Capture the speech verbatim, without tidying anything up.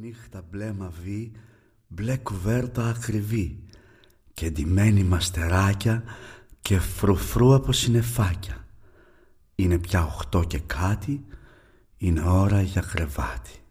νύχτα μπλε μαβί, μπλε κουβέρτα ακριβή και ντυμένοι μαστεράκια και φρουφρού από συννεφάκια. Είναι πια οχτώ και κάτι, είναι ώρα για κρεβάτι.